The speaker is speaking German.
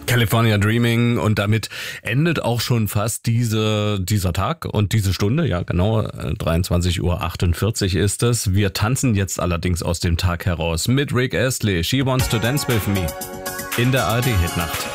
California Dreaming, und damit endet auch schon fast dieser Tag und diese Stunde. Ja, genau, 23:48 Uhr ist es. Wir tanzen jetzt allerdings aus dem Tag heraus mit Rick Astley. She Wants to Dance With Me in der ARD-Hitnacht.